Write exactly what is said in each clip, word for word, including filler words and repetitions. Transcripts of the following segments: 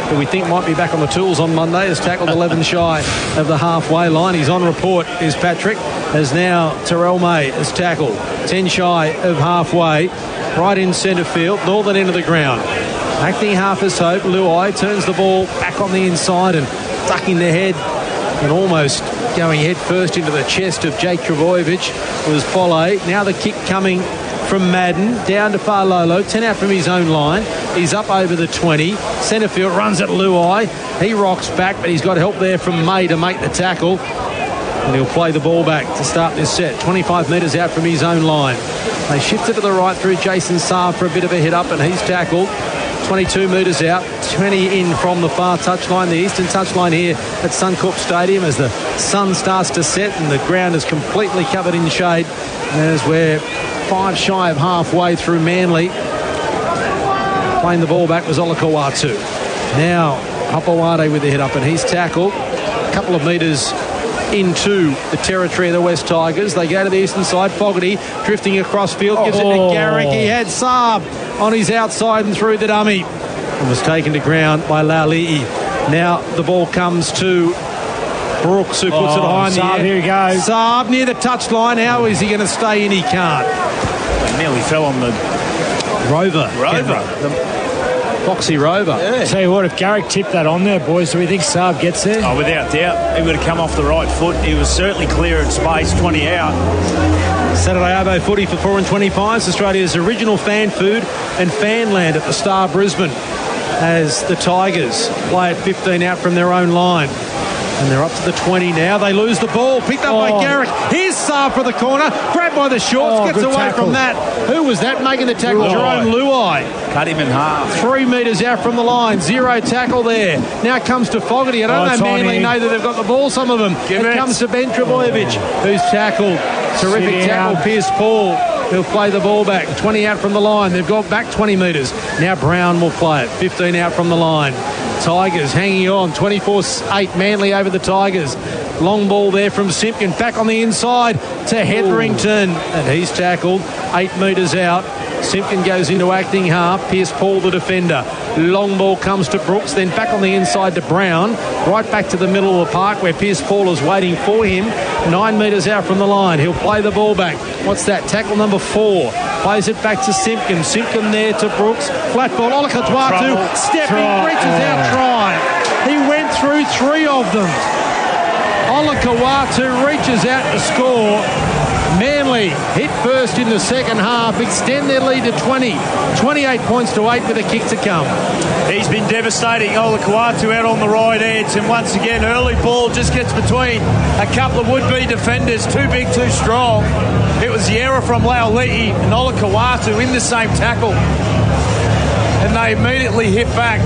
who we think might be back on the tools on Monday, has tackled eleven shy of the halfway line. He's on report, is Patrick, as now Terrell May has tackled ten shy of halfway, right in centre field, northern end of the ground. Acting half as hope, Luai turns the ball back on the inside and ducking the head and almost going head first into the chest of Jake Trbojevic was Polle. Now the kick coming from Madden down to Farlolo, ten out from his own line. He's up over the twenty. Centre field runs at Luai. He rocks back, but he's got help there from May to make the tackle. And he'll play the ball back to start this set. twenty-five metres out from his own line. They shift it to the right through Jason Saab for a bit of a hit up, and he's tackled. twenty-two metres out, twenty in from the far touchline, the eastern touchline here at Suncorp Stadium as the sun starts to set and the ground is completely covered in shade. As we're five shy of halfway through Manly. Playing the ball back was Olakau'atu. Now Hopewade with the hit up, and he's tackled a couple of metres into the territory of the West Tigers. They go to the eastern side. Fogarty drifting across field, gives oh. it to Garrick. He had Saab on his outside and through the dummy and was taken to ground by Laulii. Now the ball comes to Brooks, who puts oh, it high in the air. Here he goes. Saab near the touchline. How is he going to stay in? He can't. He nearly fell on the Rover. Rover. The Foxy Rover. Yeah. Tell you what, if Garrick tipped that on there, boys, do we think Saab gets there? Oh, without doubt. He would have come off the right foot. He was certainly clear in space, twenty out. Saturday Arvo footy for four and twenty-fives. Australia's original fan food and fan land at the Star Brisbane as the Tigers play at fifteen out from their own line. And they're up to the twenty now. They lose the ball. Picked up oh. by Garrick. Here's Saab for the corner. Grabbed by the shorts. Oh, gets away tackle. from that. Who was that making the tackle? Luai. Jerome Luai. Cut him in half. Three metres out from the line. Zero tackle there. Now it comes to Fogarty. I don't oh, know Manly know that they've got the ball, some of them. Give it, it comes to Ben Trbojevic, who's tackled. Terrific Sit tackle. Down. Pierce Paul. He'll play the ball back. twenty out from the line. They've got back twenty metres. Now Brown will play it. fifteen out from the line. Tigers hanging on. twenty-four eight Manly over the Tigers. Long ball there from Simpkin. Back on the inside to Hetherington. Ooh. And he's tackled. Eight metres out. Simpkin goes into acting half. Pierce Paul the defender. Long ball comes to Brooks. Then back on the inside to Brown. Right back to the middle of the park where Pierce Paul is waiting for him. Nine metres out from the line. He'll play the ball back. What's that? Tackle number four. Plays it back to Simpkin. Simpkin there to Brooks. Flat ball. Olakau'atu stepping. Try. Reaches oh. out. Try. He went through three of them. Olakau'atu reaches out to score. Manly hit first in the second half, extend their lead to twenty. twenty-eight points to eight with a kick to come. He's been devastating. Olakau'atu out on the right edge, and once again, early ball just gets between a couple of would-be defenders, too big, too strong. It was the error from Laulii and Olakau'atu in the same tackle, and they immediately hit back.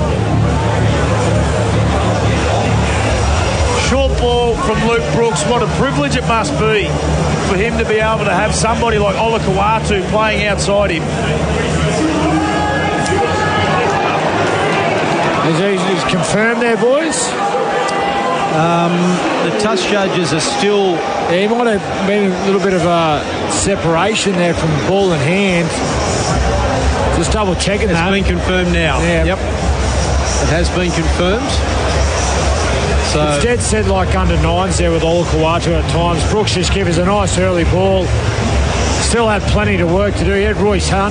Short ball from Luke Brooks. What a privilege it must be for him to be able to have somebody like Olakau'atu playing outside him. Is he confirmed there, boys? Um, the touch judges are still... Yeah, he might have been a little bit of a separation there from ball in hand. Just double checking that. It's been confirmed now. Yeah. Yep. It has been confirmed. So it's dead set like under nines there with Olakau'atu at times. Brooks just gave us a nice early ball. Still had plenty to work to do. He had Royce Hunt